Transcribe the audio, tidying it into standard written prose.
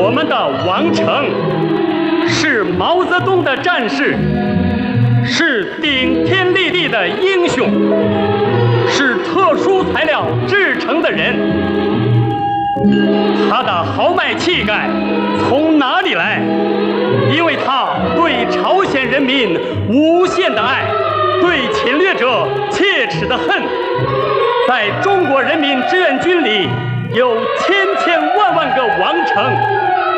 我们的王成，是毛泽东的战士，是顶天立地的英雄，是特殊材料制成的人。他的豪迈气概从哪里来？因为他对朝鲜人民无限的爱，对侵略者切齿的恨。在中国人民志愿军里有千千万万个王成。